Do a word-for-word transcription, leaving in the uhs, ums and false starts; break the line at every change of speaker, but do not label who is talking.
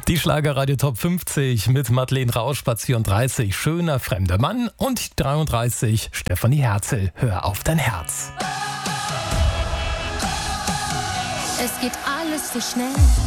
Die Schlagerradio Top fünfzig mit Madeleine Rausch, Platz vierunddreißig, Schöner fremder Mann, und dreiunddreißig, Stefanie Herzel, Hör auf dein Herz.
Es geht alles so schnell.